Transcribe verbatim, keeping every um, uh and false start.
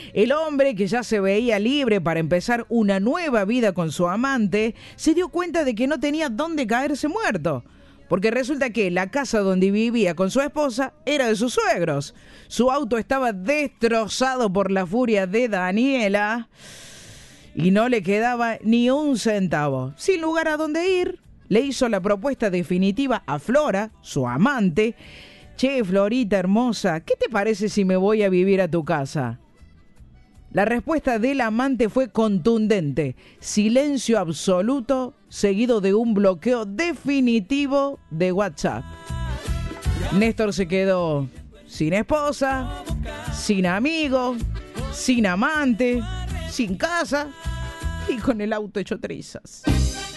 El hombre, que ya se veía libre para empezar una nueva vida con su amante, se dio cuenta de que no tenía dónde caerse muerto. Porque resulta que la casa donde vivía con su esposa era de sus suegros. Su auto estaba destrozado por la furia de Daniela y no le quedaba ni un centavo. Sin lugar a dónde ir, le hizo la propuesta definitiva a Flora, su amante. Che, Florita hermosa, ¿qué te parece si me voy a vivir a tu casa? La respuesta del amante fue contundente. Silencio absoluto, seguido de un bloqueo definitivo de WhatsApp. Néstor se quedó sin esposa, sin amigo, sin amante, sin casa y con el auto hecho trizas.